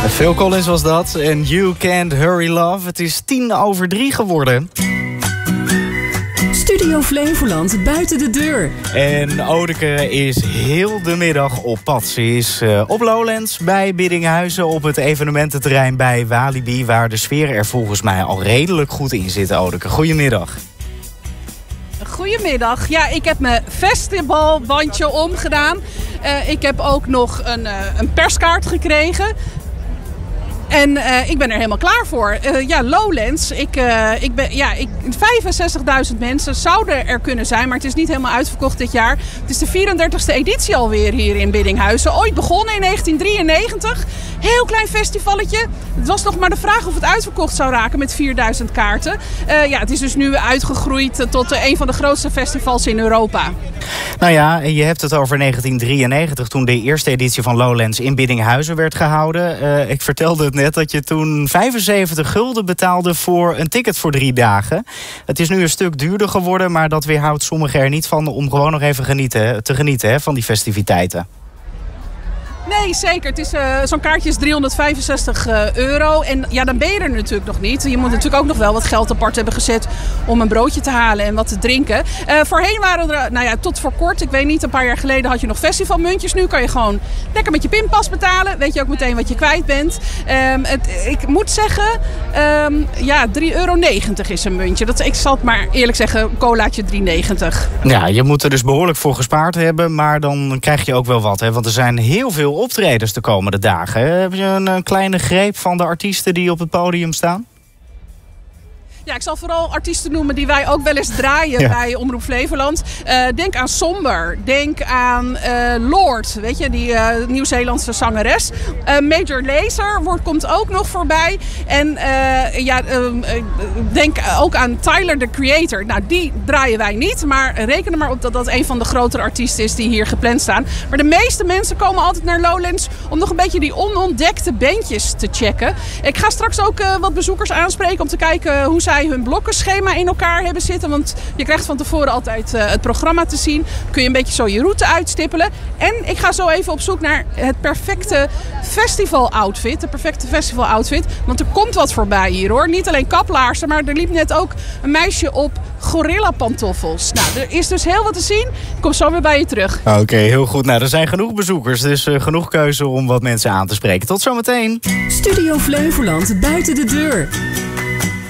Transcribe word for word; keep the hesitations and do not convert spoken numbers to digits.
Phil Collins was dat en You Can't Hurry Love. Het is tien over drie geworden. Studio Flevoland buiten de deur. En Odeke is heel de middag op pad. Ze is uh, op Lowlands bij Biddinghuizen op het evenemententerrein bij Walibi, waar de sfeer er volgens mij al redelijk goed in zit. Odeke, goedemiddag. Goedemiddag. Ja, ik heb mijn festivalbandje omgedaan. Uh, ik heb ook nog een, uh, een perskaart gekregen. En uh, ik ben er helemaal klaar voor. Uh, ja, Lowlands. Ik, uh, ik ben, ja, ik, vijfenzestigduizend mensen zouden er kunnen zijn, maar het is niet helemaal uitverkocht dit jaar. Het is de vierendertigste editie alweer hier in Biddinghuizen. Ooit begonnen in negentien drieënnegentig. Heel klein festivalletje. Het was nog maar de vraag of het uitverkocht zou raken met vierduizend kaarten. Uh, ja, het is dus nu uitgegroeid tot uh, een van de grootste festivals in Europa. Nou ja, je hebt het over negentien drieënnegentig, toen de eerste editie van Lowlands in Biddinghuizen werd gehouden. Uh, ik vertelde het net dat je toen vijfenzeventig gulden betaalde voor een ticket voor drie dagen. Het is nu een stuk duurder geworden, maar dat weerhoudt sommigen er niet van om gewoon nog even genieten, te genieten hè, van die festiviteiten. Nee, zeker. Het is, uh, zo'n kaartje is driehonderdvijfenzestig euro. En ja, dan ben je er natuurlijk nog niet. Je moet natuurlijk ook nog wel wat geld apart hebben gezet om een broodje te halen en wat te drinken. Uh, voorheen waren er, nou ja, tot voor kort, ik weet niet, een paar jaar geleden had je nog festivalmuntjes. Nu kan je gewoon lekker met je pinpas betalen. Weet je ook meteen wat je kwijt bent. Um, het, ik moet zeggen, um, ja, drie euro negentig is een muntje. Dat, ik zal het maar eerlijk zeggen, een colaatje drie negentig. Ja, je moet er dus behoorlijk voor gespaard hebben, maar dan krijg je ook wel wat. Hè? Want er zijn heel veel optredens de komende dagen. Heb je een, een kleine greep van de artiesten die op het podium staan? Ja, ik zal vooral artiesten noemen die wij ook wel eens draaien ja. bij Omroep Flevoland. Uh, denk aan Somber. Denk aan uh, Lord, weet je, die uh, Nieuw-Zeelandse zangeres. Uh, Major Lazer wordt, komt ook nog voorbij. En uh, ja, uh, denk ook aan Tyler, the Creator. Nou, die draaien wij niet, maar reken er maar op dat dat een van de grotere artiesten is die hier gepland staan. Maar de meeste mensen komen altijd naar Lowlands om nog een beetje die onontdekte bandjes te checken. Ik ga straks ook uh, wat bezoekers aanspreken om te kijken hoe zij hun blokkenschema in elkaar hebben zitten. Want je krijgt van tevoren altijd uh, het programma te zien. Kun je een beetje zo je route uitstippelen. En ik ga zo even op zoek naar het perfecte festival outfit. De perfecte festival outfit. Want er komt wat voorbij hier hoor. Niet alleen kaplaarzen, maar er liep net ook een meisje op gorilla pantoffels. Nou, er is dus heel wat te zien. Ik kom zo weer bij je terug. Oké, okay, heel goed. Nou, er zijn genoeg bezoekers. Dus uh, genoeg keuze om wat mensen aan te spreken. Tot zometeen. Studio Flevoland buiten de deur.